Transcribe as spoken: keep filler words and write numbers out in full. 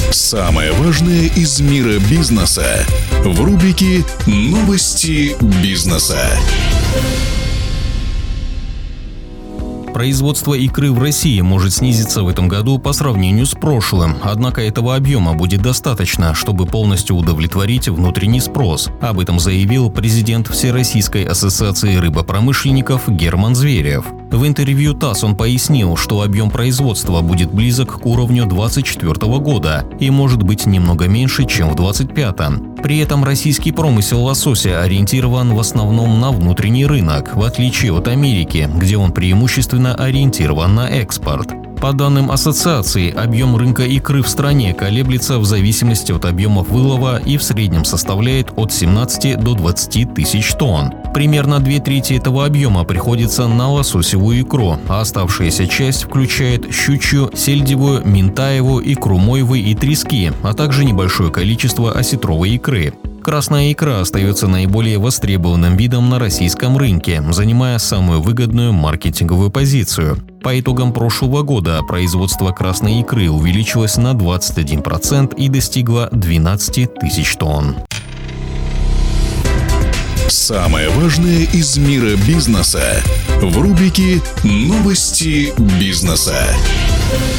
Самое важное из мира бизнеса в рубрике «Новости бизнеса». Производство икры в России может снизиться в этом году по сравнению с прошлым, однако этого объема будет достаточно, чтобы полностью удовлетворить внутренний спрос. Об этом заявил президент Всероссийской ассоциации рыбопромышленников Герман Зверев. В интервью ТАСС он пояснил, что объем производства будет близок к уровню двадцать четвёртого года и может быть немного меньше, чем в двадцать пятом. При этом российский промысел лосося ориентирован в основном на внутренний рынок, в отличие от Америки, где он преимущественно ориентирован на экспорт. По данным ассоциации, объем рынка икры в стране колеблется в зависимости от объемов вылова и в среднем составляет от семнадцати до двадцати тысяч тонн. Примерно две трети этого объема приходится на лососевую икру, а оставшаяся часть включает щучью, сельдевую, минтаевую, икру мойвы и трески, а также небольшое количество осетровой икры. Красная икра остается наиболее востребованным видом на российском рынке, занимая самую выгодную маркетинговую позицию. По итогам прошлого года производство красной икры увеличилось на двадцать один процент и достигло двенадцати тысяч тонн. Самое важное из мира бизнеса в рубрике «Новости бизнеса».